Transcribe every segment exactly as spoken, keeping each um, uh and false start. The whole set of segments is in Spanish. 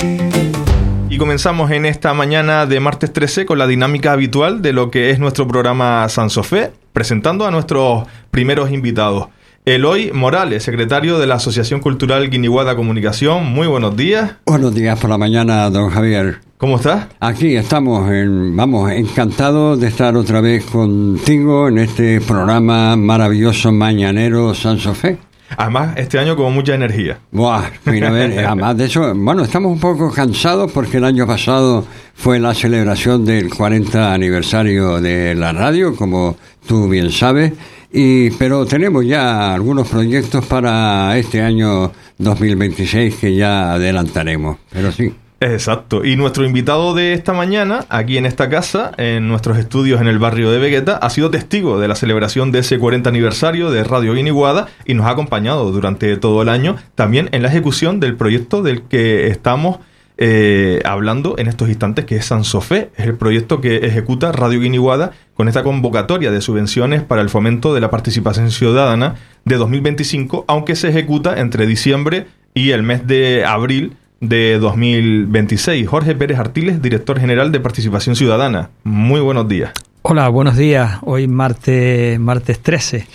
Y comenzamos en esta mañana de martes trece con la dinámica habitual de lo que es nuestro programa Sansofé, presentando a nuestros primeros invitados. Eloy Morales, secretario de la Asociación Cultural Guiniguada Comunicación. Muy buenos días. Buenos días por la mañana, don Javier. ¿Cómo estás? Aquí estamos, en, vamos, encantados de estar otra vez contigo en este programa maravilloso mañanero Sansofé. Además, este año con mucha energía. Buah, mira, a ver, además de eso, bueno, estamos un poco cansados porque el año pasado fue la celebración del cuarenta aniversario de la radio, como tú bien sabes, y pero tenemos ya algunos proyectos para este año dos mil veintiséis que ya adelantaremos, pero sí. Exacto. Y nuestro invitado de esta mañana, aquí en esta casa, en nuestros estudios en el barrio de Vegueta, ha sido testigo de la celebración de ese cuarenta aniversario de Radio Guiniguada y nos ha acompañado durante todo el año, también en la ejecución del proyecto del que estamos eh, hablando en estos instantes, que es Sansofé. Es el proyecto que ejecuta Radio Guiniguada con esta convocatoria de subvenciones para el fomento de la participación ciudadana de dos mil veinticinco, aunque se ejecuta entre diciembre y el mes de abril de dos mil veintiséis. Jorge Pérez Artiles, director general de Participación Ciudadana. Muy buenos días. Hola, buenos días. Hoy martes, martes trece.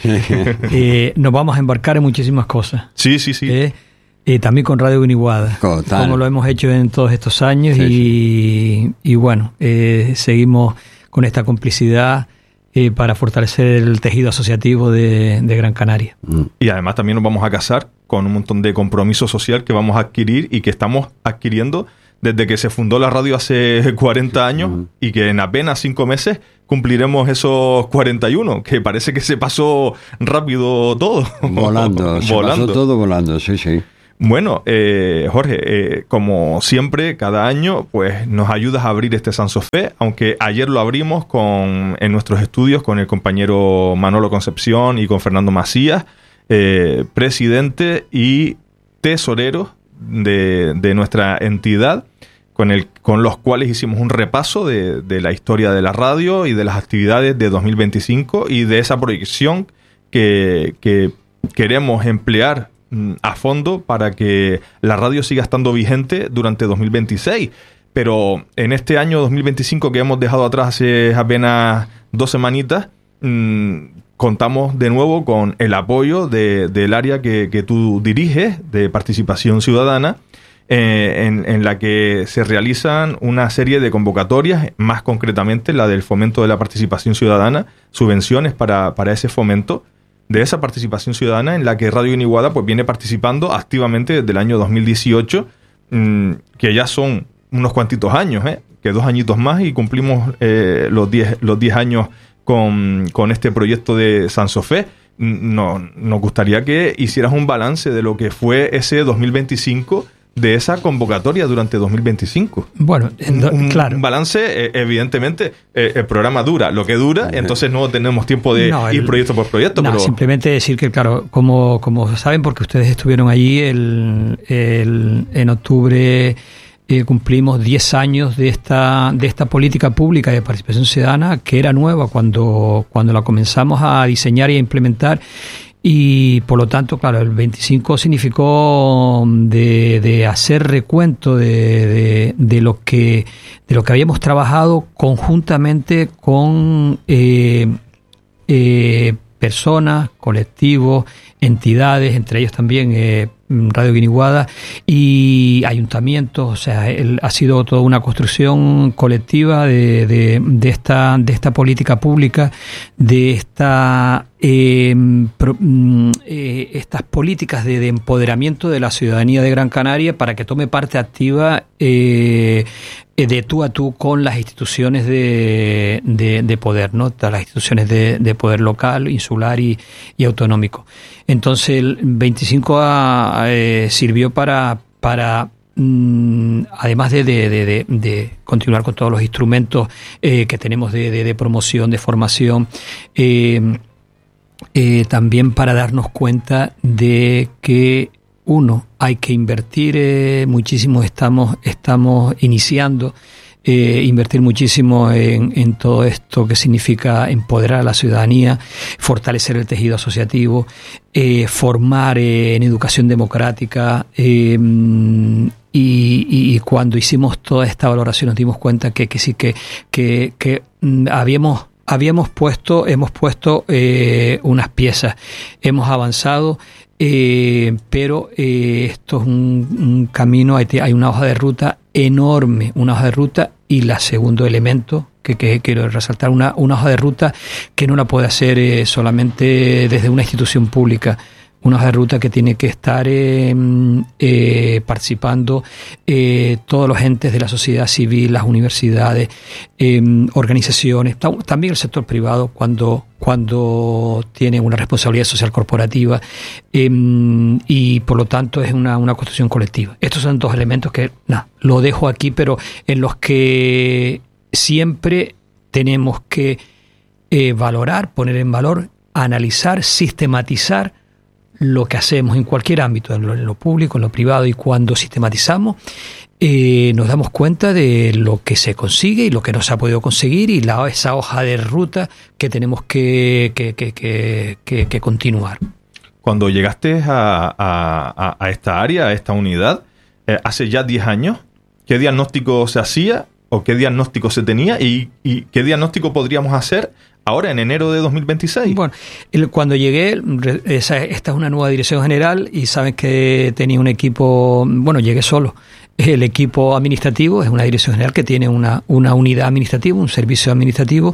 eh, nos vamos a embarcar en muchísimas cosas. Sí, sí, sí. Eh, eh, también con Radio Guiniguada, como lo hemos hecho en todos estos años. Sí, y, sí. y bueno, eh, seguimos con esta complicidad eh, para fortalecer el tejido asociativo de, de Gran Canaria. Y además también nos vamos a casar con un montón de compromiso social que vamos a adquirir y que estamos adquiriendo desde que se fundó la radio hace cuarenta años, uh-huh. y que en apenas cinco meses cumpliremos esos cuarenta y uno, que parece que se pasó rápido todo. Volando, se volando. pasó todo volando, sí, sí. Bueno, eh, Jorge, eh, como siempre, cada año, pues nos ayudas a abrir este Sansofé, aunque ayer lo abrimos con en nuestros estudios con el compañero Manolo Concepción y con Fernando Macías, Eh, presidente y tesorero de, de nuestra entidad, con, el, con los cuales hicimos un repaso de, de la historia de la radio y de las actividades de dos mil veinticinco y de esa proyección que, que queremos emplear a fondo para que la radio siga estando vigente durante dos mil veintiséis. Pero en este año dos mil veinticinco que hemos dejado atrás hace apenas dos semanitas, mmm, contamos de nuevo con el apoyo de, del área que, que tú diriges, de Participación Ciudadana, eh, en, en la que se realizan una serie de convocatorias, más concretamente la del fomento de la participación ciudadana, subvenciones para, para ese fomento de esa participación ciudadana, en la que Radio Guiniguada pues viene participando activamente desde el año dos mil dieciocho, mmm, que ya son unos cuantitos años, ¿eh? que dos añitos más y cumplimos eh, los diez los diez años Con, con este proyecto de Sansofé. No, nos gustaría que hicieras un balance de lo que fue ese dos mil veinticinco, de esa convocatoria durante dos mil veinticinco. Bueno, un, claro. Un balance, eh, evidentemente, eh, el programa dura lo que dura, entonces no tenemos tiempo de no, el, ir proyecto por proyecto. No, pero... simplemente decir que, claro, como, como saben, porque ustedes estuvieron allí el, el, en octubre... Eh, cumplimos diez años de esta de esta política pública de participación ciudadana, que era nueva cuando, cuando la comenzamos a diseñar y a implementar, y por lo tanto, claro, el veinticinco significó de, de hacer recuento de, de, de lo que de lo que habíamos trabajado conjuntamente con eh, eh, personas, colectivos, entidades, entre ellos también eh, Radio Guiniguada y ayuntamientos. O sea, el, ha sido toda una construcción colectiva de, de, de esta de esta política pública, de esta eh, pro, eh, estas políticas de, de empoderamiento de la ciudadanía de Gran Canaria para que tome parte activa eh, de tú a tú con las instituciones de, de, de poder, ¿no? Las instituciones de, de poder local, insular y, y autonómico. Entonces el veinticinco a, eh, sirvió para, para mmm, además de, de, de, de continuar con todos los instrumentos eh, que tenemos de, de, de promoción, de formación, eh, eh, también para darnos cuenta de que uno, hay que invertir eh, muchísimo, estamos, estamos iniciando eh, invertir muchísimo en, en todo esto que significa empoderar a la ciudadanía, fortalecer el tejido asociativo, eh, formar eh, en educación democrática. Eh, y, y cuando hicimos toda esta valoración nos dimos cuenta que, que sí, que, que, que mm, habíamos Habíamos puesto, hemos puesto eh, unas piezas, hemos avanzado, eh, pero eh, esto es un, un camino, hay, hay una hoja de ruta enorme, una hoja de ruta, y la segundo elemento que, que quiero resaltar, una, una hoja de ruta que no la puede hacer eh, solamente desde una institución pública. Una hoja de ruta que tiene que estar eh, eh, participando eh, todos los entes de la sociedad civil, las universidades, eh, organizaciones, también el sector privado cuando, cuando tiene una responsabilidad social corporativa, eh, y por lo tanto es una, una construcción colectiva. Estos son dos elementos que, nah, lo dejo aquí, pero en los que siempre tenemos que eh, valorar, poner en valor, analizar, sistematizar lo que hacemos en cualquier ámbito, en lo, en lo público, en lo privado, y cuando sistematizamos eh, nos damos cuenta de lo que se consigue y lo que no se ha podido conseguir, y la, esa hoja de ruta que tenemos que, que, que, que, que, que continuar. Cuando llegaste a, a, a esta área, a esta unidad, eh, hace ya diez años, ¿qué diagnóstico se hacía o qué diagnóstico se tenía y, y qué diagnóstico podríamos hacer ahora en enero de dos mil veintiséis? Bueno, el, cuando llegué, esa, esta es una nueva dirección general y saben que tenía un equipo, bueno, llegué solo. El equipo administrativo es una dirección general que tiene una, una unidad administrativa, un servicio administrativo.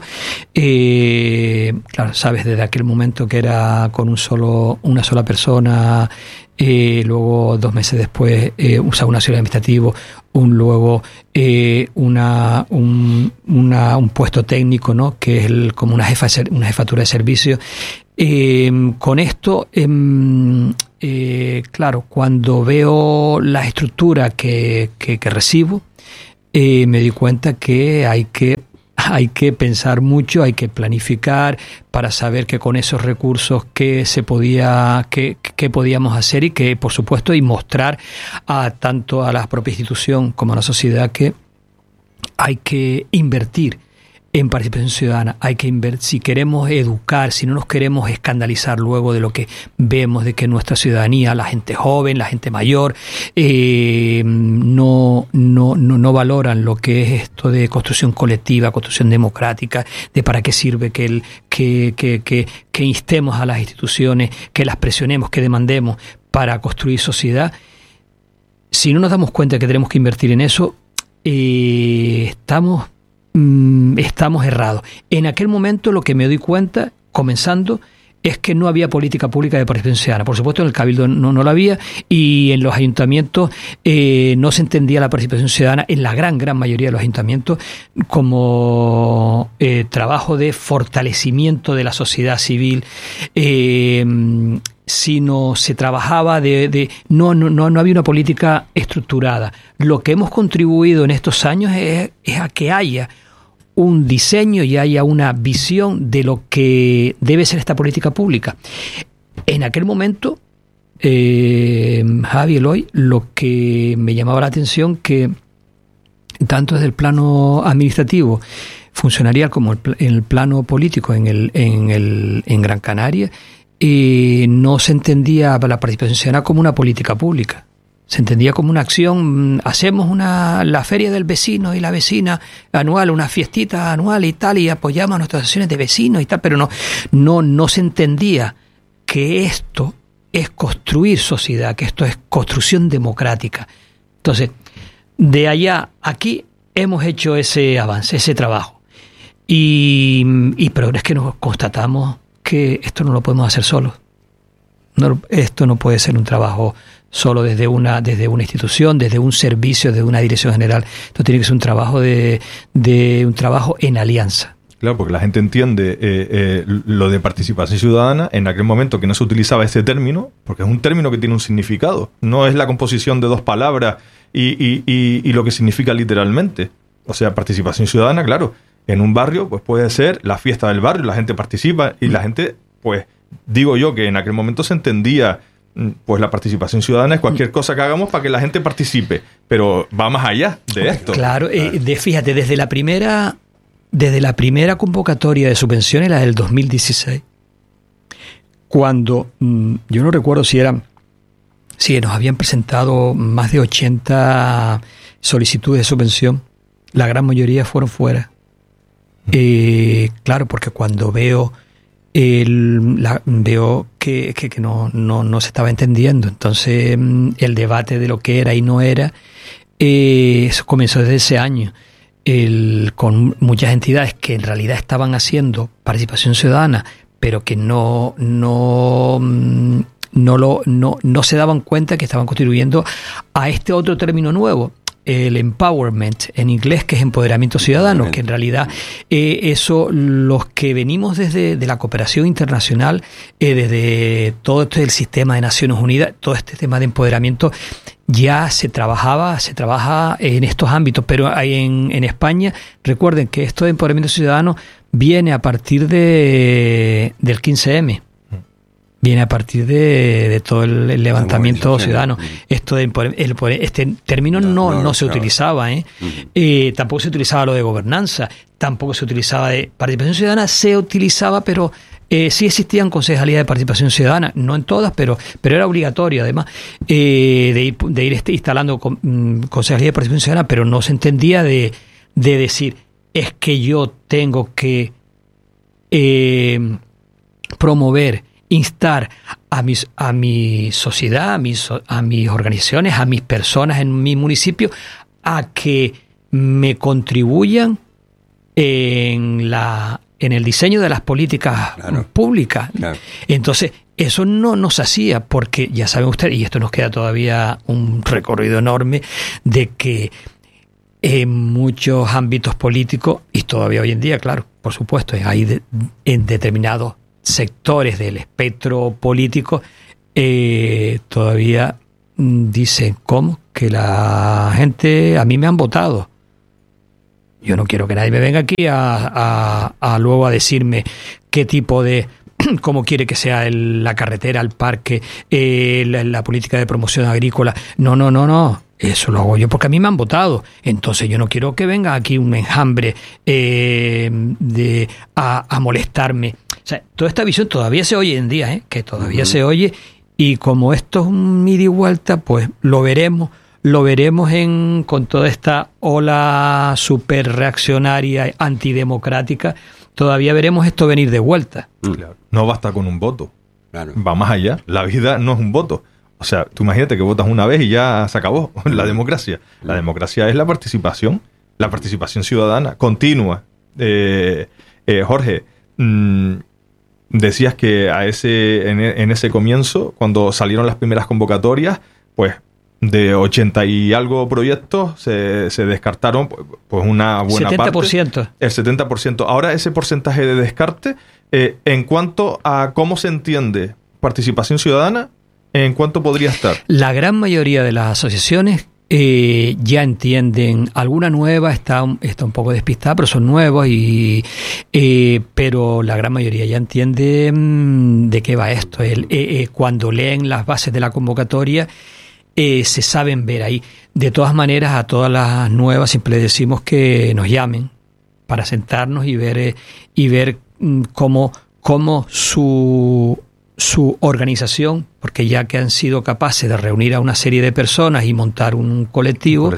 Eh, claro, sabes desde aquel momento que era con un solo, una sola persona. Eh, luego dos meses después eh, usa un servicio administrativo, un luego eh, una, un, una un puesto técnico, ¿no? Que es el, como una jefa una jefatura de servicio. Eh, con esto, eh, eh, claro, cuando veo la estructura que, que, que recibo, eh, me di cuenta que hay que hay que pensar mucho, hay que planificar para saber que con esos recursos que se podía, que, que podíamos hacer, y que, por supuesto, y mostrar a tanto a la propia institución como a la sociedad que hay que invertir en participación ciudadana. Hay que invertir, si queremos educar, si no nos queremos escandalizar luego de lo que vemos, de que nuestra ciudadanía, la gente joven, la gente mayor, eh, no, no, no, no valoran lo que es esto de construcción colectiva, construcción democrática, de para qué sirve que, el, que, que, que, que instemos a las instituciones, que las presionemos, que demandemos para construir sociedad. Si no nos damos cuenta que tenemos que invertir en eso, eh, estamos estamos errados. En aquel momento lo que me doy cuenta, comenzando, es que no había política pública de participación ciudadana. Por supuesto, en el Cabildo no, no la había, y en los ayuntamientos eh, no se entendía la participación ciudadana, en la gran, gran mayoría de los ayuntamientos, como eh, trabajo de fortalecimiento de la sociedad civil, eh, sino se trabajaba de... de no, no, no, no había una política estructurada. Lo que hemos contribuido en estos años es, es a que haya un diseño y haya una visión de lo que debe ser esta política pública. En aquel momento, eh, Javi, Eloy, lo que me llamaba la atención, que tanto desde el plano administrativo, funcionarial, como el, en el plano político en, el, en, el, en Gran Canaria, eh, no se entendía la participación ciudadana como una política pública. Se entendía como una acción. Hacemos una la feria del vecino y la vecina anual, una fiestita anual y tal, y apoyamos a nuestras asociaciones de vecinos y tal, pero no, no, no se entendía que esto es construir sociedad, que esto es construcción democrática. Entonces, de allá a aquí hemos hecho ese avance, ese trabajo. Y, y pero es que nos constatamos que esto no lo podemos hacer solos. No, esto no puede ser un trabajo solo desde una desde una institución, desde un servicio, desde una dirección general. Esto tiene que ser un trabajo de, de un trabajo en alianza. Claro, porque la gente entiende eh, eh, lo de participación ciudadana en aquel momento que no se utilizaba ese término, porque es un término que tiene un significado. No es la composición de dos palabras y, y, y, y lo que significa literalmente. O sea, participación ciudadana, claro, en un barrio pues puede ser la fiesta del barrio, la gente participa y la gente, pues digo yo que en aquel momento se entendía pues la participación ciudadana es cualquier cosa que hagamos para que la gente participe, pero va más allá de esto. Claro, eh, de, fíjate, desde la primera desde la primera convocatoria de subvenciones, la del dos mil dieciséis, cuando mmm, yo no recuerdo si eran si nos habían presentado más de ochenta solicitudes de subvención, la gran mayoría fueron fuera. Eh, claro, porque cuando veo el, la, veo que, que, que no, no, no se estaba entendiendo, entonces el debate de lo que era y no era, eh, eso comenzó desde ese año, el, con muchas entidades que en realidad estaban haciendo participación ciudadana, pero que no no no lo no, no se daban cuenta que estaban contribuyendo a este otro término nuevo, el empowerment en inglés, que es empoderamiento ciudadano, que en realidad eh, eso, los que venimos desde de la cooperación internacional, eh, desde todo esto del sistema de Naciones Unidas, todo este tema de empoderamiento, ya se trabajaba, se trabaja en estos ámbitos, pero en, en España, recuerden que esto de empoderamiento ciudadano viene a partir de del quince eme. Viene a partir de, de todo el, el levantamiento ciudadano. Esto de el, este término no, no, no, no se claro. utilizaba, ¿eh? Uh-huh. Eh, tampoco se utilizaba lo de gobernanza, tampoco se utilizaba de participación ciudadana, se utilizaba, pero eh, sí existían concejalías de participación ciudadana, no en todas, pero pero era obligatorio además eh, de ir de ir este, instalando con, um, concejalías de participación ciudadana, pero no se entendía de, de decir, es que yo tengo que eh, promover, instar a mis a mi sociedad, a mis a mis organizaciones, a mis personas en mi municipio a que me contribuyan en la en el diseño de las políticas claro. públicas. Claro. Entonces, eso no nos hacía, porque ya saben ustedes, y esto nos queda todavía un recorrido enorme, de que en muchos ámbitos políticos, y todavía hoy en día, claro, por supuesto, hay de, en determinados sectores del espectro político, eh, todavía dicen, ¿cómo? Que la gente, a mí me han votado. Yo no quiero que nadie me venga aquí a, a, a luego a decirme qué tipo de, cómo quiere que sea el, la carretera, el parque, eh, la, la política de promoción agrícola. No, no, no, no. Eso lo hago yo porque a mí me han votado. Entonces yo no quiero que venga aquí un enjambre eh, de, a, a molestarme. O sea, toda esta visión todavía se oye en día, ¿eh? Que todavía uh-huh. se oye, y como esto es un ida y vuelta, pues lo veremos, lo veremos en con toda esta ola super reaccionaria, antidemocrática, todavía veremos esto venir de vuelta. Claro. No basta con un voto, claro. Va más allá, la vida no es un voto. O sea, tú imagínate que votas una vez y ya se acabó la democracia. La democracia es la participación, la participación ciudadana continua. Eh, eh, Jorge, mmm, decías que a ese en, en ese comienzo, cuando salieron las primeras convocatorias, pues de ochenta y algo proyectos se, se descartaron pues una buena setenta por ciento. Parte. El setenta por ciento. Ahora ese porcentaje de descarte, eh, en cuanto a cómo se entiende participación ciudadana, ¿en cuánto podría estar? La gran mayoría de las asociaciones eh, ya entienden, alguna nueva está, está un poco despistada, pero son nuevos, y eh, pero la gran mayoría ya entiende mmm, de qué va esto. El, eh, eh, cuando leen las bases de la convocatoria, eh, se saben ver ahí. De todas maneras, a todas las nuevas siempre les decimos que nos llamen para sentarnos y ver, eh, y ver mmm, cómo, cómo su... su organización, porque ya que han sido capaces de reunir a una serie de personas y montar un colectivo,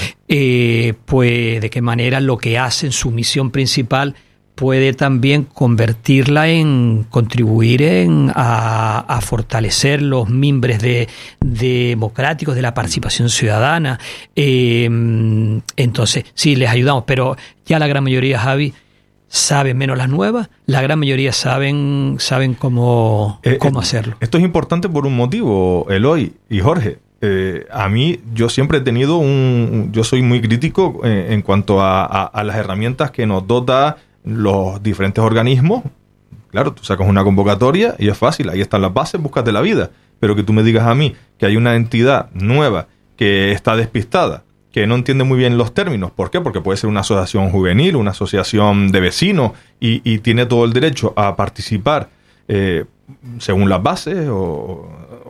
eh, pues de qué manera lo que hacen, su misión principal, puede también convertirla en contribuir en a, a fortalecer los mimbres de, de democráticos de la participación ciudadana. Eh, entonces, sí, les ayudamos, pero ya la gran mayoría, Javi, saben, menos las nuevas, la gran mayoría saben saben cómo, eh, cómo hacerlo. Esto es importante por un motivo, Eloy y Jorge. Eh, a mí, yo siempre he tenido un... Yo soy muy crítico eh, en cuanto a, a, a las herramientas que nos dota los diferentes organismos. Claro, tú sacas una convocatoria y es fácil, ahí están las bases, búscate la vida. Pero que tú me digas a mí que hay una entidad nueva que está despistada, que no entiende muy bien los términos. ¿Por qué? Porque puede ser una asociación juvenil, una asociación de vecinos, y, y tiene todo el derecho a participar eh, según las bases o,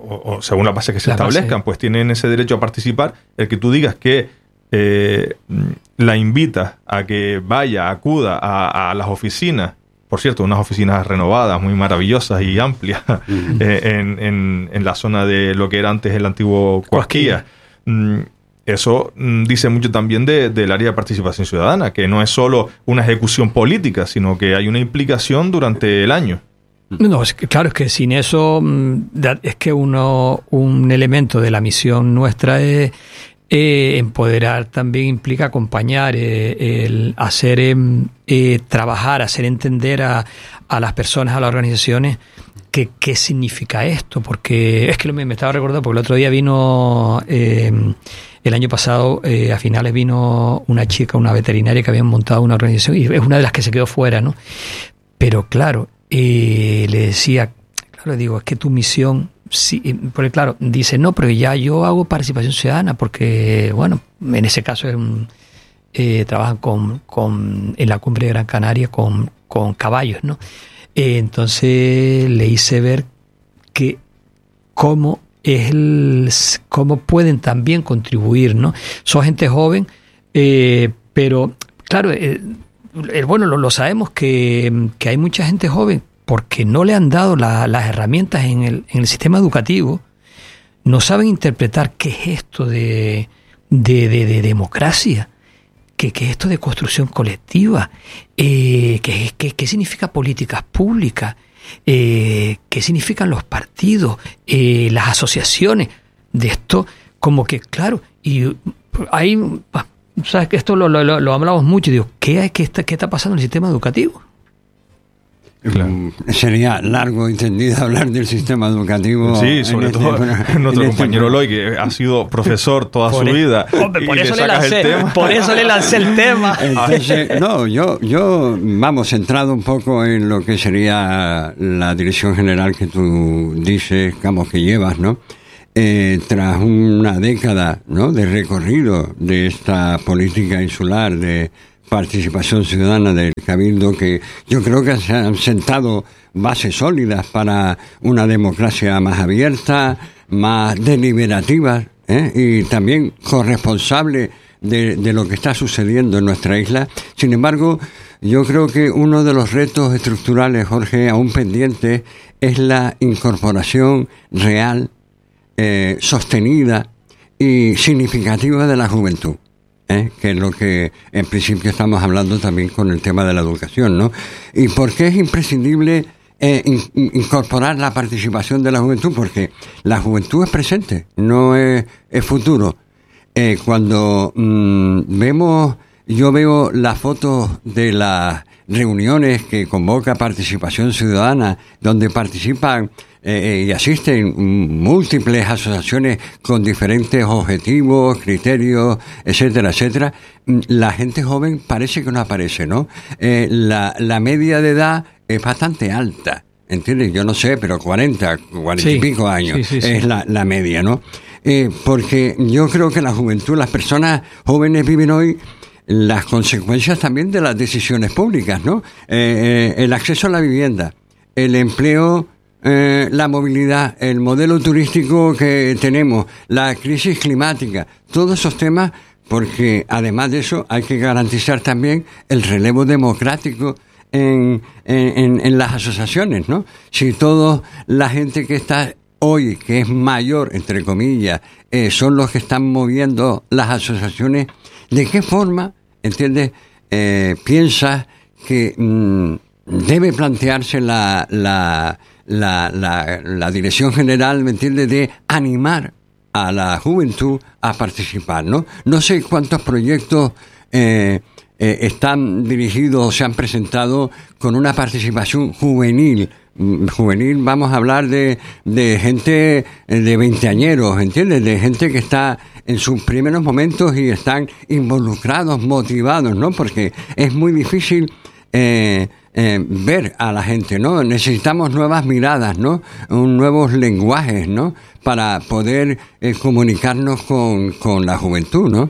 o, o según las bases que se la establezcan, base. pues tienen ese derecho a participar. El que tú digas que eh, la invitas a que vaya, acuda a, a las oficinas, por cierto, unas oficinas renovadas, muy maravillosas y amplias, uh-huh. eh, en, en, en la zona de lo que era antes el antiguo Cuasquilla. Mm, eso mm, dice mucho también de, del área de participación ciudadana, que no es solo una ejecución política, sino que hay una implicación durante el año. No, es que, claro, es que sin eso es que uno un elemento de la misión nuestra es eh, empoderar, también implica acompañar, eh, el hacer eh, eh, trabajar, hacer entender a, a las personas, a las organizaciones que qué significa esto, porque es que me, me estaba recordando, porque el otro día vino eh, el año pasado, eh, a finales vino una chica, una veterinaria que habían montado una organización y es una de las que se quedó fuera, ¿no? Pero claro, Eh, le decía, claro, digo, es que tu misión, sí, porque claro, dice, no, pero ya yo hago participación ciudadana, porque, bueno, en ese caso es un, eh, trabajan con, con, en la cumbre de Gran Canaria con, con caballos, ¿no? Eh, entonces le hice ver que cómo es el, cómo pueden también contribuir, ¿no? Son gente joven, eh, pero, claro, eh, bueno, lo, lo sabemos que, que hay mucha gente joven porque no le han dado la, las herramientas en el, en el sistema educativo, no saben interpretar qué es esto de, de, de, de democracia, qué, qué es esto de construcción colectiva, eh, qué, qué, qué significa políticas públicas, eh, qué significan los partidos, eh, las asociaciones, de esto como que, claro, y hay... Sabes que esto lo, lo, lo hablamos mucho y digo, ¿qué, qué, está, ¿qué está pasando en el sistema educativo? Claro. Sería largo y tendido hablar del sistema educativo. Sí, sobre este, todo bueno, nuestro compañero este, Eloy, que ha sido profesor toda por su el, vida. Hombre, por, eso le lancé, por eso le lancé el tema. Entonces, no, yo, yo, vamos, centrado un poco en lo que sería la dirección general que tú dices, digamos, que llevas, ¿no? Eh, tras una década, ¿no?, de recorrido de esta política insular de participación ciudadana del Cabildo, que yo creo que se han sentado bases sólidas para una democracia más abierta, más deliberativa, ¿eh? Y también corresponsable de, de lo que está sucediendo en nuestra isla. Sin embargo, yo creo que uno de los retos estructurales, Jorge, aún pendientes, es la incorporación real, Eh, sostenida y significativa de la juventud, ¿eh? Que es lo que en principio estamos hablando también con el tema de la educación, ¿no? ¿Y por qué es imprescindible eh, in, incorporar la participación de la juventud? Porque la juventud es presente, no es, es futuro. Eh, cuando mmm, vemos, yo veo las fotos de las reuniones que convoca Participación Ciudadana, donde participan Eh, y asisten múltiples asociaciones con diferentes objetivos, criterios, etcétera, etcétera. La gente joven parece que no aparece, ¿no? Eh, la, la media de edad es bastante alta, ¿entiendes? Yo no sé, pero cuarenta, cuarenta sí, y pico años sí, sí, sí. es la, la media, ¿no? Eh, porque yo creo que la juventud, las personas jóvenes viven hoy las consecuencias también de las decisiones públicas, ¿no? Eh, eh, el acceso a la vivienda, el empleo, Eh, la movilidad, el modelo turístico que tenemos, la crisis climática, todos esos temas, porque además de eso hay que garantizar también el relevo democrático en, en, en las asociaciones, ¿no? Si toda la gente que está hoy, que es mayor, entre comillas, eh, son los que están moviendo las asociaciones, ¿de qué forma, entiendes, eh, piensas que mmm, debe plantearse la... la La, la, la dirección general, ¿me entiende?, de animar a la juventud a participar, ¿no? No sé cuántos proyectos eh, eh, están dirigidos o se han presentado con una participación juvenil. Juvenil, vamos a hablar de, de gente de veinteañeros, ¿entiendes? De gente que está en sus primeros momentos y están involucrados, motivados, ¿no? Porque es muy difícil eh, Eh, ver a la gente, ¿no? Necesitamos nuevas miradas, ¿no? Un, nuevos lenguajes, ¿no? Para poder eh, comunicarnos con, con la juventud, ¿no?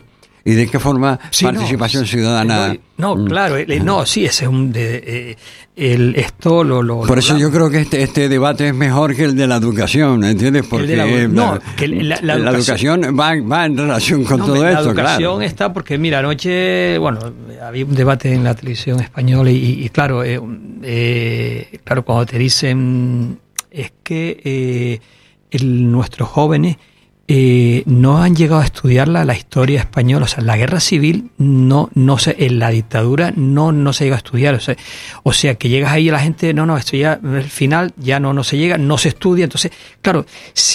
¿Y de qué forma sí, participación no, ciudadana? No, no claro, eh, no, sí, ese es un... De, eh, el, esto lo... lo Por lo eso hablamos. Yo creo que este, este debate es mejor que el de la educación, ¿entiendes? Porque la, la, no, que la, la, la educación, educación va, va en relación con no, todo la esto, claro. La educación está porque, mira, anoche, bueno, había un debate en la televisión española y, y claro, eh, eh, claro, cuando te dicen es que eh, el, nuestros jóvenes Eh, no han llegado a estudiar la, la historia española, o sea, la guerra civil no, no se, en la dictadura no, no se llega a estudiar, o sea, o sea, que llegas ahí y la gente, no, no, esto ya, al final ya no, no se llega, no se estudia, entonces, claro,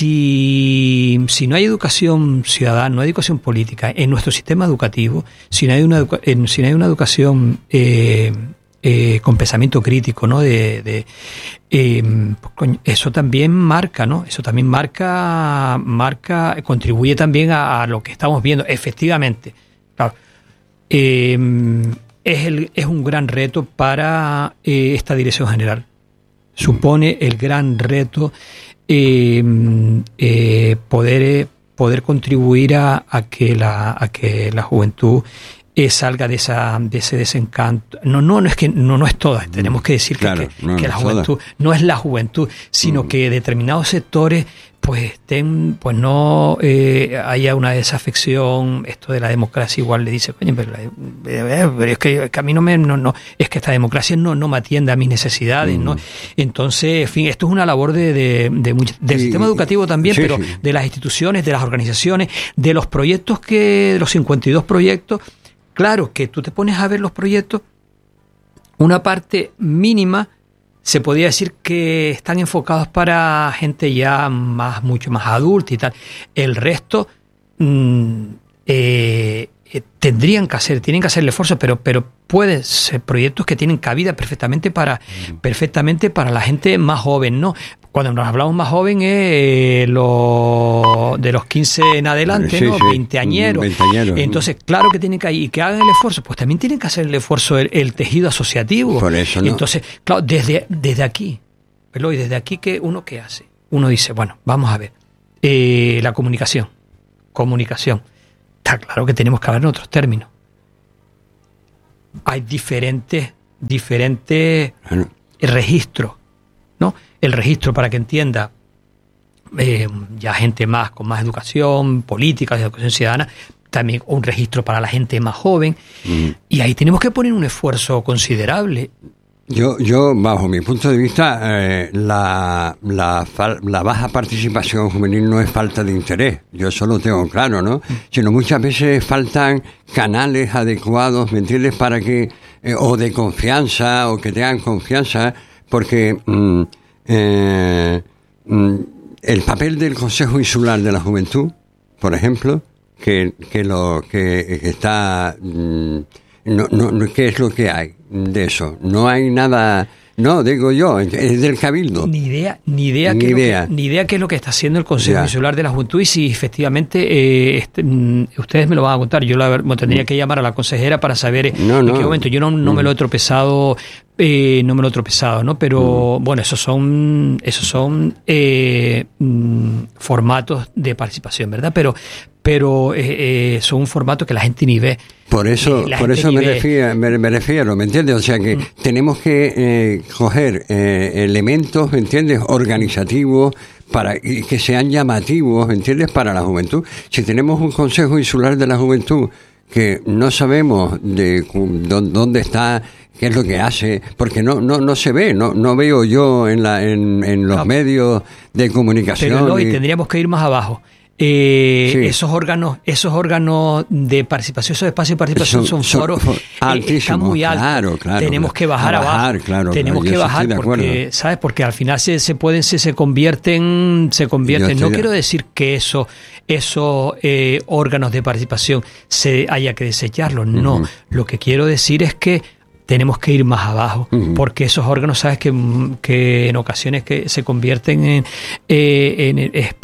si, si no hay educación ciudadana, no hay educación política en nuestro sistema educativo, si no hay una, educa, en, si no hay una educación eh, Eh, con pensamiento crítico, ¿no? De, de eh, pues, eso también marca, ¿no? Eso también marca, marca, contribuye también a, a lo que estamos viendo. Efectivamente, claro, eh, es el, es un gran reto para eh, esta dirección general. Supone el gran reto eh, eh, poder poder contribuir a, a que la a que la juventud Eh, salga de esa de ese desencanto. No, no, no es que no, no es toda. Tenemos que decir claro, que, que, no, que no la juventud toda. No es la juventud, sino mm. que determinados sectores pues estén, pues no eh, haya una desafección. Esto de la democracia igual le dice, coño, pero, eh, pero es, que, es que a mí no me no, no es que esta democracia no, no me atiende a mis necesidades, mm. ¿no? Entonces, en fin, esto es una labor de, de, de mucho, del sí, sistema educativo también, sí, pero sí. de las instituciones, de las organizaciones, de los proyectos que, de los cincuenta y dos proyectos. Claro que tú te pones a ver los proyectos, una parte mínima se podría decir que están enfocados para gente ya más mucho más adulta y tal. El resto mmm, eh, eh, tendrían que hacer, tienen que hacer el esfuerzo, pero pero pueden ser proyectos que tienen cabida perfectamente para mm. perfectamente para la gente más joven, ¿no? Cuando nos hablamos más joven es eh, lo, de los quince en adelante, sí, ¿no? Sí. Veinteañeros. Veinteañeros. Entonces, claro que tienen que y que hagan el esfuerzo, pues también tienen que hacer el esfuerzo el, el tejido asociativo. Por eso, ¿no? Entonces, claro, desde, desde aquí, ¿verdad? Y desde aquí, ¿qué uno qué hace? Uno dice, bueno, vamos a ver, eh, la comunicación. Comunicación. Está claro que tenemos que hablar en otros términos. Hay diferentes, diferentes bueno. registros, ¿no? El registro, para que entienda, eh, ya gente más con más educación política, educación ciudadana, también un registro para la gente más joven, mm. y ahí tenemos que poner un esfuerzo considerable. Yo, yo bajo mi punto de vista, eh, la, la, la baja participación juvenil no es falta de interés, yo eso lo tengo claro, ¿no? Mm. Sino muchas veces faltan canales adecuados, ¿me entiendes?, para que, eh, o de confianza, o que tengan confianza, porque mm, eh, mm, el papel del Consejo Insular de la Juventud, por ejemplo, que, que lo que está... Mm, no, no, ¿qué es lo que hay de eso? No hay nada... No, digo yo, es del Cabildo. Ni idea, ni idea, ni, qué idea. Que, ni idea qué es lo que está haciendo el Consejo ya. Insular de la Juventud y si efectivamente eh, este, ustedes me lo van a contar. Yo la, me tendría que llamar a la consejera para saber no, en no. qué momento. Yo no, no me lo he tropezado, eh, no me lo he tropezado, ¿no? Pero mm. bueno, esos son, esos son eh, formatos de participación, ¿verdad? Pero, pero eh, eh, son un formato que la gente ni ve. Por eso, por eso me refiero, me, me refiero, ¿me entiendes? O sea que mm. tenemos que eh, coger eh, elementos, ¿me entiendes?, organizativos para y que sean llamativos, ¿me entiendes?, para la juventud. Si tenemos un Consejo Insular de la Juventud que no sabemos de dónde está, qué es lo que hace, porque no no no se ve, no no veo yo en la en, en los no. medios de comunicación. Pero no, y tendríamos que ir más abajo. Eh, sí. Esos órganos, esos órganos de participación, esos espacios de participación son, son foros son, son eh, están muy altos. Claro, claro, tenemos que bajar, bajar abajo. Claro, tenemos claro, que bajar porque, ¿sabes? Porque al final se, se pueden, se, se convierten, se convierten. No de... quiero decir que eso, esos eh, órganos de participación se haya que desecharlos. No. Uh-huh. Lo que quiero decir es que tenemos que ir más abajo, uh-huh. porque esos órganos, sabes que, que en ocasiones que se convierten en, eh, en espacios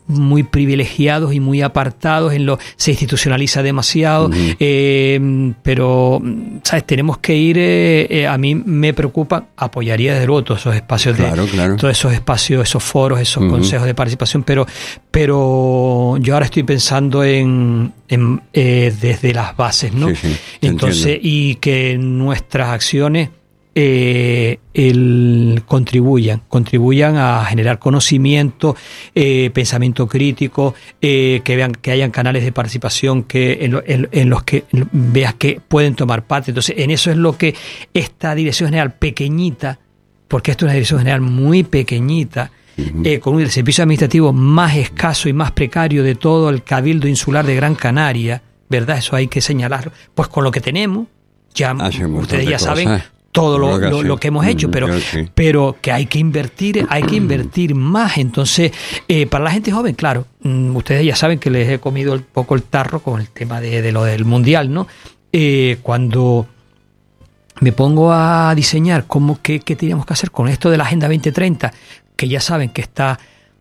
muy privilegiados y muy apartados, en lo se institucionaliza demasiado, uh-huh. eh, pero sabes, tenemos que ir, eh, eh, a mí me preocupa, apoyaría desde luego todos esos espacios, claro, de claro. todos esos espacios, esos foros, esos uh-huh. consejos de participación, pero pero yo ahora estoy pensando en, en eh, desde las bases, ¿no? Sí, sí, entonces, y que nuestras acciones Eh, el, contribuyan, contribuyan a generar conocimiento, eh, pensamiento crítico, eh, que vean que hayan canales de participación que en, lo, en, en los que veas que pueden tomar parte. Entonces, en eso es lo que esta dirección general pequeñita, porque esto es una dirección general muy pequeñita, uh-huh. eh, con un servicio administrativo más escaso y más precario de todo el Cabildo Insular de Gran Canaria, ¿verdad? Eso hay que señalarlo. Pues con lo que tenemos, ya Hacemos ustedes ya saben cosas. todo lo, que, lo, lo que hemos hecho, pero, sí. pero que hay que invertir, hay que invertir más. Entonces, eh, para la gente joven, claro, ustedes ya saben que les he comido un poco el tarro con el tema de, de lo del mundial, ¿no? Eh, cuando me pongo a diseñar cómo qué, qué teníamos que hacer con esto de la Agenda veinte treinta, que ya saben que está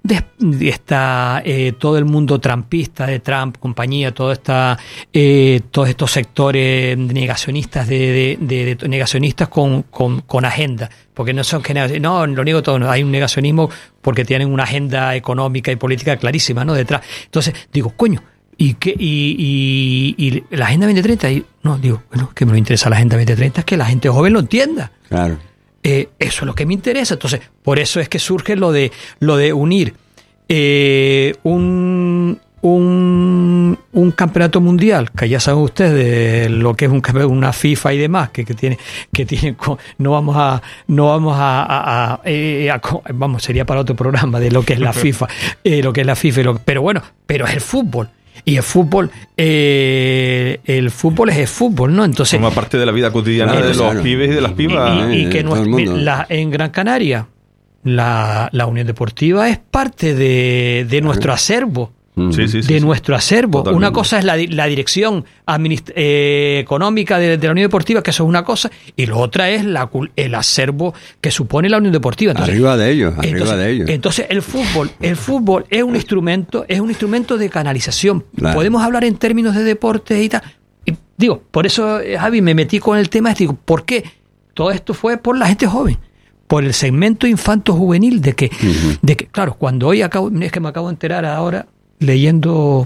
está eh, todo el mundo trumpista de Trump, compañía, todo esta, eh, todos estos sectores negacionistas de, de, de, de negacionistas con, con, con agenda, porque no son que no, lo niego todo, no, hay un negacionismo porque tienen una agenda económica y política clarísima, ¿no? Detrás. Entonces digo, coño, ¿y qué? Y, y, y la Agenda veinte treinta, y no, digo, bueno, que me interesa la Agenda veinte treinta es que la gente joven lo entienda. Claro. Eh, eso es lo que me interesa. Entonces, por eso es que surge lo de lo de unir eh, un, un un campeonato mundial, que ya saben ustedes lo que es un una FIFA y demás, que, que tiene que tiene no vamos a no vamos a, a, a, eh, a vamos sería para otro programa de lo que es la FIFA, eh, lo que es la FIFA, lo, pero bueno, pero es el fútbol. Y el fútbol, eh, el fútbol es el fútbol, ¿no? Entonces forma parte de la vida cotidiana, claro, de los claro. pibes y de las pibas. Y, y, y que no es, la, en Gran Canaria, la, la Unión Deportiva es parte de, de nuestro acervo. Sí, sí, sí, de sí. nuestro acervo. Totalmente. Una cosa es la, la dirección administ- eh, económica de, de la Unión Deportiva, que eso es una cosa, y lo otra es la, el acervo que supone la Unión Deportiva. Entonces, arriba de ellos, arriba entonces, de ellos. Entonces el fútbol, el fútbol es un instrumento, es un instrumento de canalización. Claro. Podemos hablar en términos de deportes y tal. Y digo, por eso, Javi, me metí con el tema, digo, ¿por qué? Todo esto fue por la gente joven, por el segmento infanto-juvenil, de que, uh-huh. de que, claro, cuando hoy acabo, es que me acabo de enterar ahora, leyendo,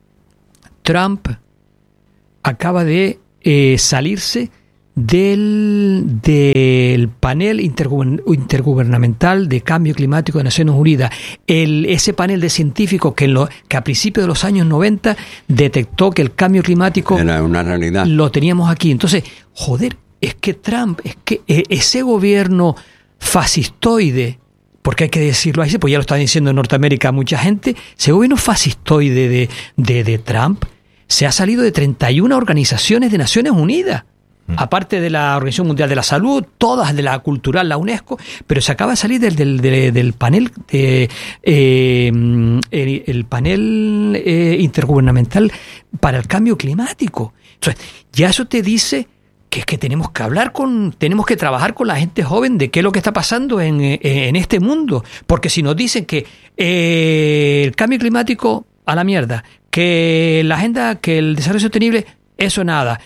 Trump acaba de eh, salirse del, del panel intergubernamental de cambio climático de Naciones Unidas. El, ese panel de científicos que, lo, que a principios de los años noventa detectó que el cambio climático era una realidad. Lo teníamos aquí. Entonces, joder, es que Trump, es que ese gobierno fascistoide, porque hay que decirlo así, pues ya lo está diciendo en Norteamérica mucha gente, ese gobierno fascistoide de, de, de Trump se ha salido de treinta y una organizaciones de Naciones Unidas, mm. aparte de la Organización Mundial de la Salud, todas de la cultural, la UNESCO, pero se acaba de salir del, del, del, del panel, de, eh, el, el panel eh, intergubernamental para el cambio climático. Entonces, ya eso te dice que es que tenemos que hablar con, tenemos que trabajar con la gente joven de qué es lo que está pasando en, en este mundo, porque si nos dicen que eh, el cambio climático a la mierda, que la agenda, que el desarrollo sostenible, eso nada,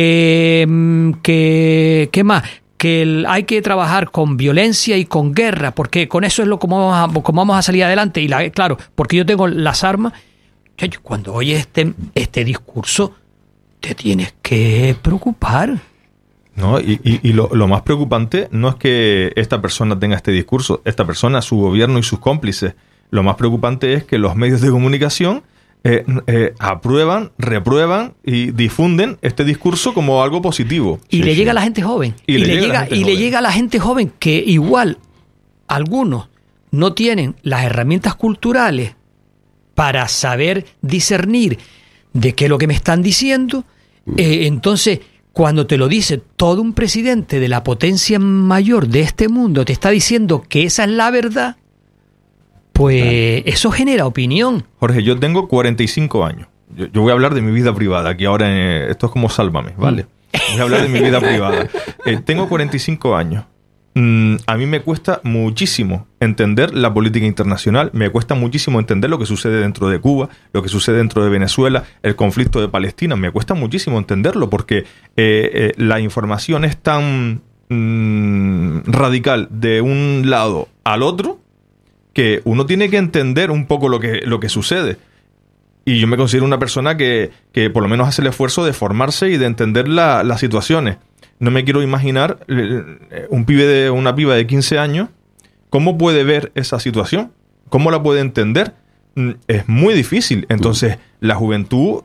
que que qué más, que el, hay que trabajar con violencia y con guerra, porque con eso es lo como vamos a, como vamos a salir adelante, y la, claro, porque yo tengo las armas. Cuando oyes este este discurso te tienes que preocupar. No, y, y, y lo, lo más preocupante no es que esta persona tenga este discurso, esta persona, su gobierno y sus cómplices. Lo más preocupante es que los medios de comunicación eh, eh, aprueban, reprueban y difunden este discurso como algo positivo. Y sí, le sí. llega a la gente joven. Y, y, le, llega, llega, y le llega a la gente joven que igual algunos no tienen las herramientas culturales para saber discernir de qué es lo que me están diciendo. Eh, entonces, cuando te lo dice todo un presidente de la potencia mayor de este mundo, te está diciendo que esa es la verdad, pues claro. Eso genera opinión. Jorge, yo tengo cuarenta y cinco años. Yo, yo voy a hablar de mi vida privada. Aquí ahora, eh, esto es como Sálvame, ¿vale? Voy a hablar de mi vida privada. Eh, tengo cuarenta y cinco años. mm, a mí me cuesta muchísimo entender la política internacional, me cuesta muchísimo entender lo que sucede dentro de Cuba, lo que sucede dentro de Venezuela, el conflicto de Palestina, me cuesta muchísimo entenderlo porque eh, eh, la información es tan mm, radical de un lado al otro que uno tiene que entender un poco lo que, lo que sucede. Y yo me considero una persona que, que por lo menos hace el esfuerzo de formarse y de entender la, las situaciones. No me quiero imaginar un pibe de una piba de quince años, ¿cómo puede ver esa situación? ¿Cómo la puede entender? Es muy difícil. Entonces, la juventud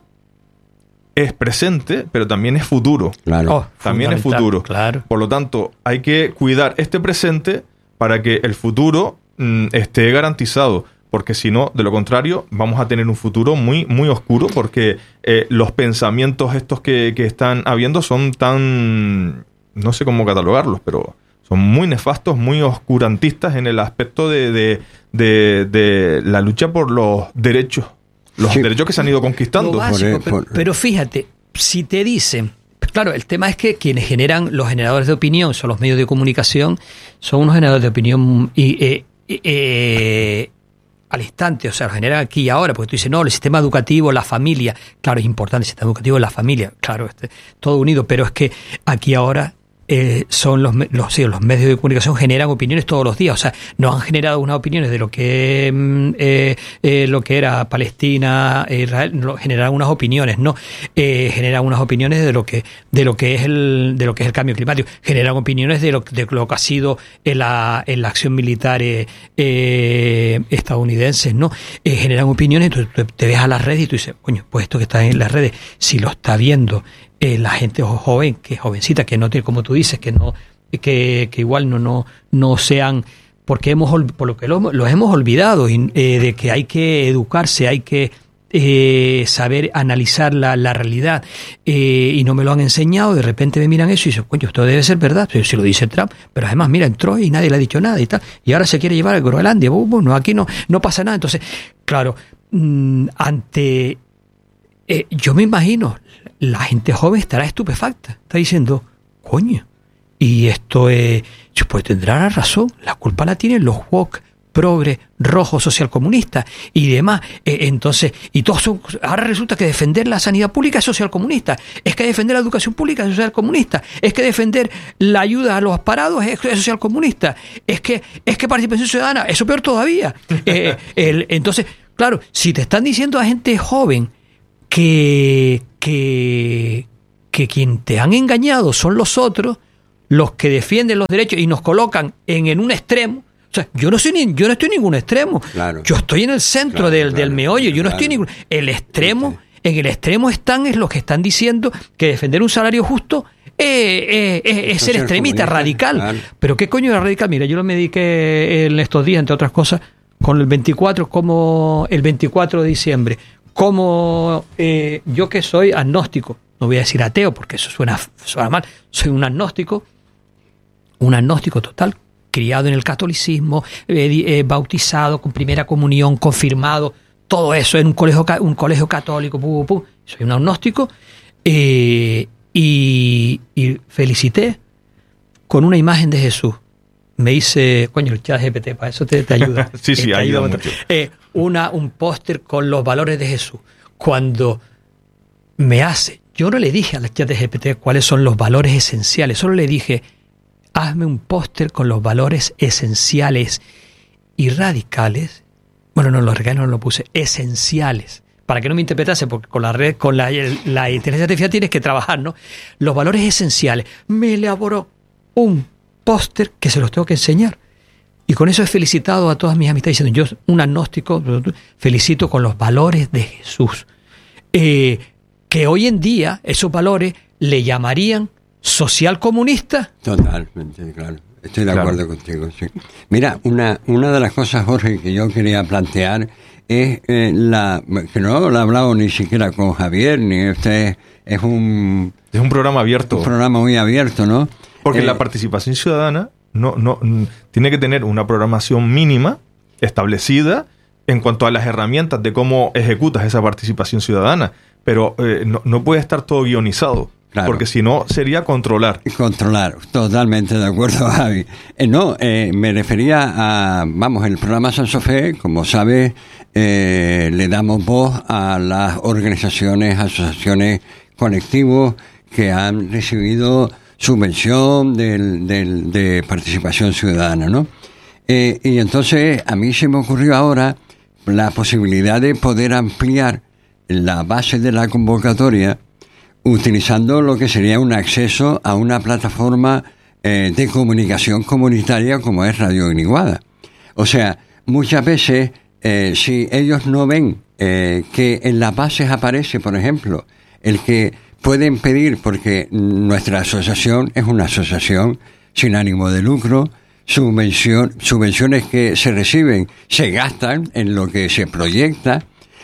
es presente, pero también es futuro. Claro. Oh, también es futuro. Claro. Por lo tanto, hay que cuidar este presente para que el futuro mm, esté garantizado. Porque si no, de lo contrario, vamos a tener un futuro muy, muy oscuro porque eh, los pensamientos estos que, que están habiendo son tan... no sé cómo catalogarlos, pero son muy nefastos, muy oscurantistas en el aspecto de, de, de, de la lucha por los derechos, los sí. derechos que se han ido conquistando. Lo básico, pero, pero fíjate, si te dicen... Claro, el tema es que quienes generan, los generadores de opinión, son los medios de comunicación, son unos generadores de opinión y... Eh, eh, al instante, o sea, lo genera aquí y ahora, porque tú dices, no, el sistema educativo, la familia, claro, es importante el sistema educativo, la familia, claro, este, todo unido, pero es que aquí ahora eh, son los, los, sí, los medios de comunicación generan opiniones todos los días, o sea, nos han generado unas opiniones de lo que eh, eh, lo que era Palestina, Israel, no, generan unas opiniones, no, eh, generan unas opiniones de lo que de lo que es el de lo que es el cambio climático, generan opiniones de lo, de lo que ha sido en la, en la acción militar eh, eh, estadounidense, no, eh, generan opiniones, tú, tú te ves a las redes y tú dices, coño, pues esto que está en las redes, si lo está viendo Eh, la gente joven, que jovencita, que no tiene, como tú dices, que no, que, que igual no, no, no sean, porque hemos, por lo que lo, los hemos olvidado, y, eh, de que hay que educarse, hay que eh, saber analizar la, la realidad, eh, y no me lo han enseñado, de repente me miran eso y dicen, coño, esto debe ser verdad, si lo dice Trump, pero además, mira, entró y nadie le ha dicho nada y tal, y ahora se quiere llevar a Groenlandia, bueno, aquí no, no pasa nada, entonces, claro, mmm, ante, eh, yo me imagino, la gente joven estará estupefacta, está diciendo, coño, y esto es, pues tendrá la razón, la culpa la tienen los woke, progre, rojo, socialcomunista y demás, eh, entonces, y todos son, ahora resulta que defender la sanidad pública es socialcomunista, es que defender la educación pública es socialcomunista, es que defender la ayuda a los parados es, es socialcomunista, es que, es que participación ciudadana, eso peor todavía, eh, el, entonces, claro, si te están diciendo a gente joven que Que, que quien te han engañado son los otros, los que defienden los derechos y nos colocan en, en un extremo. O sea, yo no soy ni, yo no estoy en ningún extremo. Claro. Yo estoy en el centro claro, del, claro, del meollo. Yo no claro. estoy en ningún. El extremo, sí, sí. En el extremo están es los que están diciendo que defender un salario justo eh, eh, eh, es ser extremista, radical. Claro. Pero ¿qué coño es radical? Mira, yo lo me dediqué en estos días, entre otras cosas, con el veinticuatro, como el veinticuatro de diciembre. Como eh, yo que soy agnóstico, no voy a decir ateo porque eso suena, suena mal, soy un agnóstico, un agnóstico total, criado en el catolicismo, eh, eh, bautizado con primera comunión, confirmado, todo eso en un colegio, un colegio católico, pu, pu, pu. Soy un agnóstico, eh, y, y felicité con una imagen de Jesús. Me hice, coño, el chat G P T, para eso te, te ayuda. sí, sí, te ayuda, ayuda mucho. Eh, una, un póster con los valores de Jesús. Cuando me hace, yo no le dije al chat de G P T cuáles son los valores esenciales, solo le dije, hazme un póster con los valores esenciales y radicales. Bueno, no, los radicales no lo puse, esenciales. Para que no me interpretase, porque con la red, con la, la inteligencia artificial tienes que trabajar, ¿no? Los valores esenciales. Me elaboró un póster que se los tengo que enseñar. Y con eso he felicitado a todas mis amistades diciendo, yo, un agnóstico, felicito con los valores de Jesús. Eh, que hoy en día esos valores le llamarían social comunista. Totalmente, claro. Estoy de claro. acuerdo contigo, sí. Mira, una, una de las cosas, Jorge, que yo quería plantear es eh, la que no lo he hablado ni siquiera con Javier, ni este es, es un... Es un programa abierto. Un programa muy abierto, ¿no? Porque eh, la participación ciudadana no, no, tiene que tener una programación mínima establecida en cuanto a las herramientas de cómo ejecutas esa participación ciudadana. Pero eh, no, no puede estar todo guionizado. Claro. Porque si no, sería controlar. Controlar, totalmente de acuerdo, Javi. Eh, no, eh, me refería a, vamos, el programa Sansofé, como sabes, eh, le damos voz a las organizaciones, asociaciones, colectivos que han recibido subvención del, del, de participación ciudadana, ¿no? Eh, y entonces a mí se me ocurrió ahora la posibilidad de poder ampliar la base de la convocatoria utilizando lo que sería un acceso a una plataforma eh, de comunicación comunitaria como es Radio Guiniguada. O sea, muchas veces, eh, si ellos no ven eh, que en las bases aparece, por ejemplo, el que pueden pedir, porque nuestra asociación es una asociación sin ánimo de lucro, subvención, subvenciones que se reciben se gastan en lo que se proyecta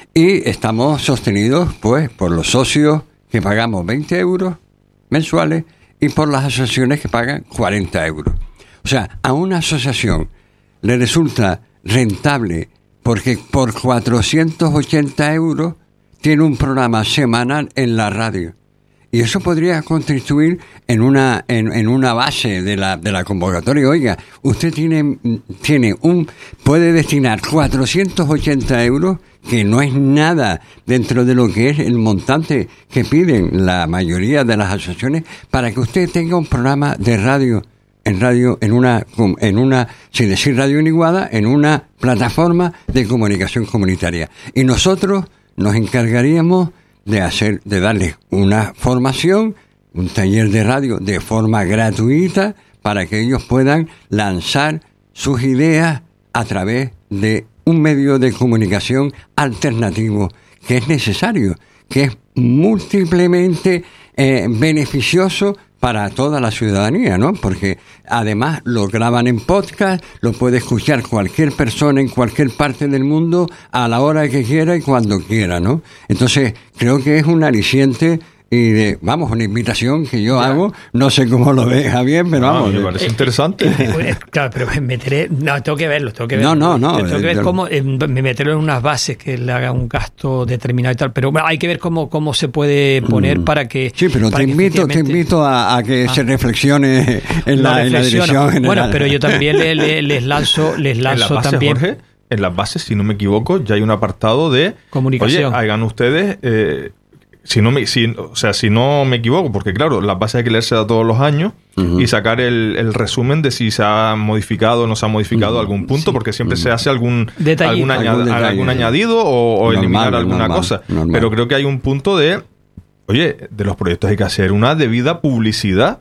y estamos sostenidos pues por los socios que pagamos veinte euros mensuales y por las asociaciones que pagan cuarenta euros. O sea, a una asociación le resulta rentable porque por cuatrocientos ochenta euros tiene un programa semanal en la radio. Y eso podría constituir en una en, en una base de la de la convocatoria. Oiga, usted tiene tiene un puede destinar cuatrocientos ochenta euros, que no es nada dentro de lo que es el montante que piden la mayoría de las asociaciones, para que usted tenga un programa de radio en radio en una en una sin decir Radio Guiniguada, en una plataforma de comunicación comunitaria. Y nosotros nos encargaríamos de hacer, de darles una formación, un taller de radio de forma gratuita para que ellos puedan lanzar sus ideas a través de un medio de comunicación alternativo que es necesario, que es múltiplemente eh, beneficioso para toda la ciudadanía, ¿no? Porque además lo graban en podcast, lo puede escuchar cualquier persona en cualquier parte del mundo a la hora que quiera y cuando quiera, ¿no? Entonces, creo que es un aliciente y de, vamos, una invitación que yo ya. hago, no sé cómo lo ve Javier, pero no, vamos. Me parece eh, interesante. Eh, claro, pero me meteré, no, tengo que verlo, tengo que verlo. No, no, no. Tengo que ver cómo, eh, me meterlo en unas bases que le haga un gasto determinado y tal, pero bueno, hay que ver cómo, cómo se puede poner mm. para que... Sí, pero te invito, te invito a, a que ah. se reflexione en la, en la dirección general. Bueno, pero yo también le, le, les lanzo, les lanzo en la base, también... Jorge, en las bases, si no me equivoco, ya hay un apartado de... Comunicación. Oye, hagan ustedes... Eh, Si no me, si, o sea, si no me equivoco, porque claro, las bases hay que leerse todos los años uh-huh. y sacar el, el resumen de si se ha modificado o no se ha modificado uh-huh. algún punto, sí. porque siempre uh-huh. se hace algún, algún, añad, algún, detalle, algún añadido o, o normal, eliminar alguna normal, cosa. Normal. Pero creo que hay un punto de, oye, de los proyectos hay que hacer una debida publicidad.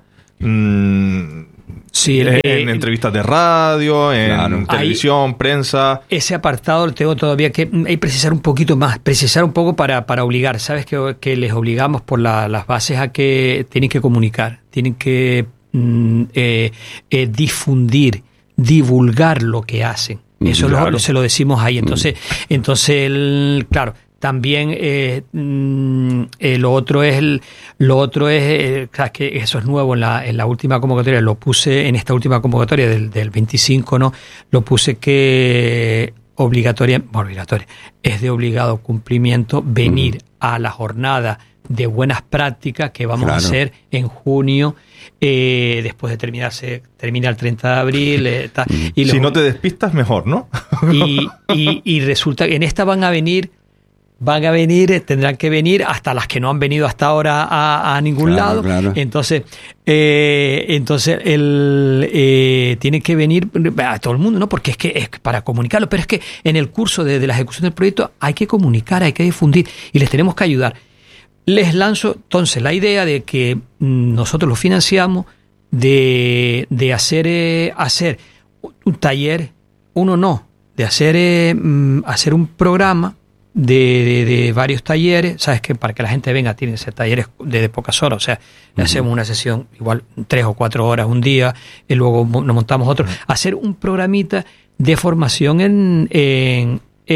Mmm, Sí, en, eh, en entrevistas de radio, en claro. televisión, ahí, prensa. Ese apartado lo tengo todavía que hay precisar un poquito más, precisar un poco para, para obligar. Sabes que, que les obligamos por la, las bases a que tienen que comunicar, tienen que mm, eh, eh, difundir, divulgar lo que hacen. Eso claro. lo, se lo decimos ahí. Entonces, mm. entonces el, claro. También eh, eh, lo otro es el, lo otro es eh, que eso es nuevo en la en la última convocatoria, lo puse en esta última convocatoria del, del veinticinco, ¿no? Lo puse que obligatoria, bueno, obligatoria, es de obligado cumplimiento venir uh-huh. a la jornada de buenas prácticas que vamos claro. a hacer en junio, eh, después de terminarse, termina el treinta de abril. Eh, ta, y si los, no te despistas, mejor, ¿no? y, y, y resulta que en esta van a venir Van a venir, tendrán que venir hasta las que no han venido hasta ahora a, a ningún claro, lado. Claro. Entonces, eh, entonces el eh, tiene que venir a todo el mundo, ¿no? Porque es que es para comunicarlo. Pero es que en el curso de, de la ejecución del proyecto hay que comunicar, hay que difundir y les tenemos que ayudar. Les lanzo entonces la idea de que nosotros lo financiamos, de, de hacer eh, hacer un taller, uno no, de hacer eh, hacer un programa. De, de, de varios talleres, sabes que para que la gente venga tienen que ser talleres de, de pocas horas, o sea, le uh-huh. hacemos una sesión igual tres o cuatro horas un día y luego nos montamos otro, uh-huh. hacer un programita de formación en en,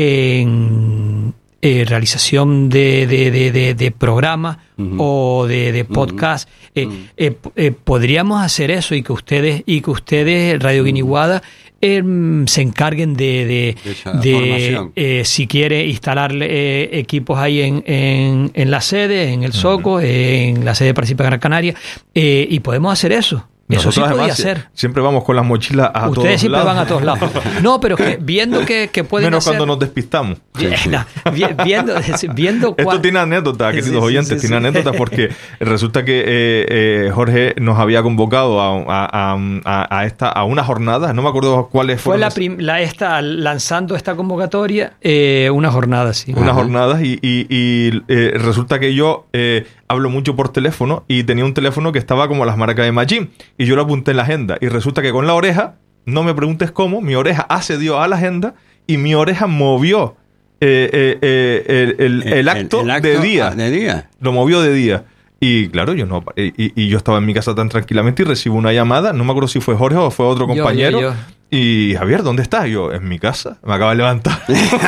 en eh, realización de, de, de, de, de programas uh-huh. o de, de podcast. Uh-huh. eh, eh, eh, podríamos hacer eso y que ustedes y que ustedes Radio Guiniguada eh, se encarguen de, de, de eh, si quiere instalar eh, equipos ahí en, en, en la sede, en el Soco, uh-huh. en la sede principal de Gran Canaria, eh, y podemos hacer eso. Eso Nosotros sí podía además, ser. Siempre vamos con las mochilas a Ustedes todos lados. Ustedes siempre van a todos lados. No, pero que viendo que, que pueden Menos hacer... cuando nos despistamos. Sí, sí. No, viendo, viendo Esto cuál... tiene anécdotas, queridos sí, oyentes, sí, sí, tiene sí. anécdotas porque resulta que eh, eh, Jorge nos había convocado a, a, a, a, esta, a una jornada, no me acuerdo cuáles fueron. Fue la, las... prim, la esta, lanzando esta convocatoria, eh, una jornada, sí. Unas jornadas y, y, y eh, resulta que yo... Eh, hablo mucho por teléfono y tenía un teléfono que estaba como las marcas de Machín y yo lo apunté en la agenda y resulta que con la oreja, no me preguntes cómo, mi oreja accedió a la agenda y mi oreja movió eh, eh, eh, el, el, el, acto el, el acto de día. de día. Lo movió de día. Y claro, yo no y, y yo estaba en mi casa tan tranquilamente y recibo una llamada, no me acuerdo si fue Jorge o fue otro compañero. Yo, yo, yo. Y Javier, ¿dónde estás? Yo, en mi casa, me acaba de levantar.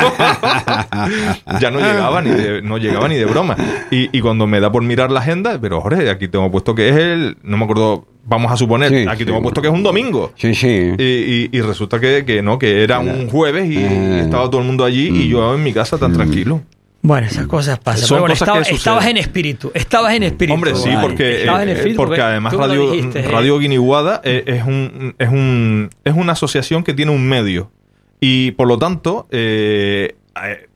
Ya no llegaba ni de, no llegaba ni de broma. Y, y cuando me da por mirar la agenda, pero Jorge, aquí tengo puesto que es el, no me acuerdo, vamos a suponer, sí, aquí sí, tengo puesto que es un domingo. Sí, sí. Y, y, y resulta que, que no, que era un jueves y, y estaba todo el mundo allí y yo en mi casa tan tranquilo. Bueno, esas cosas pasan. Son bueno, cosas estaba, que estabas en espíritu. Estabas en espíritu. Hombre, sí, porque, eh, en espíritu porque, porque además Radio, dijiste, Radio eh. Guiniguada es, es, un, es, un, es una asociación que tiene un medio. Y por lo tanto, eh, eh,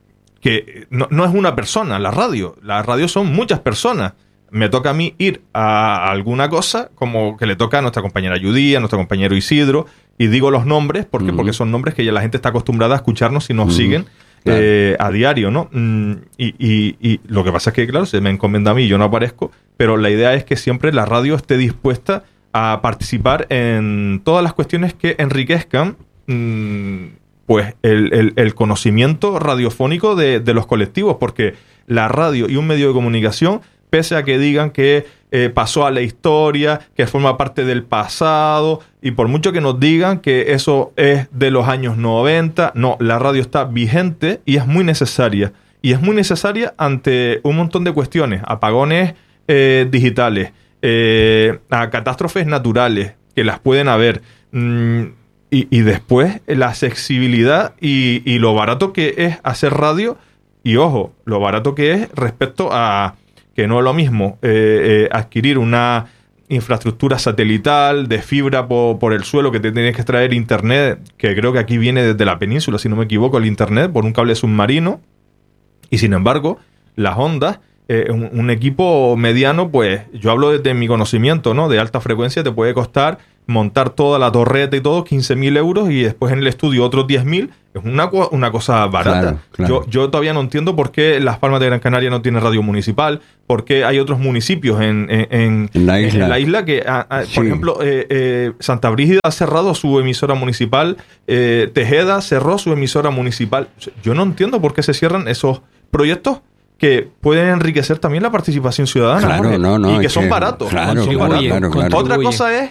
que no, no es una persona la radio. La radio son muchas personas. Me toca a mí ir a alguna cosa, como que le toca a nuestra compañera Judí, a nuestro compañero Isidro, y digo los nombres porque, uh-huh. porque son nombres que ya la gente está acostumbrada a escucharnos y nos uh-huh. siguen. Claro. Eh, a diario, ¿no? Mm, y, y, y lo que pasa es que, claro, se me encomienda a mí, yo no aparezco, pero la idea es que siempre la radio esté dispuesta a participar en todas las cuestiones que enriquezcan mm, pues el, el, el conocimiento radiofónico de, de los colectivos, porque la radio y un medio de comunicación, pese a que digan que eh, pasó a la historia, que forma parte del pasado, y por mucho que nos digan que eso es de los años noventa, no, la radio está vigente y es muy necesaria. Y es muy necesaria ante un montón de cuestiones, apagones eh, digitales, eh, a catástrofes naturales, que las pueden haber, mm, y, y después la accesibilidad y, y lo barato que es hacer radio, y ojo, lo barato que es respecto a... que no es lo mismo eh, eh, adquirir una infraestructura satelital de fibra por, por el suelo, que te tienes que traer internet, que creo que aquí viene desde la península, si no me equivoco, el internet por un cable submarino, y sin embargo las ondas, eh, un, un equipo mediano, pues yo hablo desde mi conocimiento, ¿no? De alta frecuencia te puede costar montar toda la torreta y todo quince mil euros y después en el estudio otros diez mil. Es una, una cosa barata. Claro, claro. Yo, yo todavía no entiendo por qué Las Palmas de Gran Canaria no tiene radio municipal, por qué hay otros municipios en, en, en, en, la, isla. en la isla que, a, a, sí. por ejemplo, eh, eh, Santa Brígida ha cerrado su emisora municipal, eh, Tejeda cerró su emisora municipal. Yo no entiendo por qué se cierran esos proyectos que pueden enriquecer también la participación ciudadana. Claro, no, no, y que es son que, baratos. Claro, son claro, baratos. claro, claro. Otra cosa es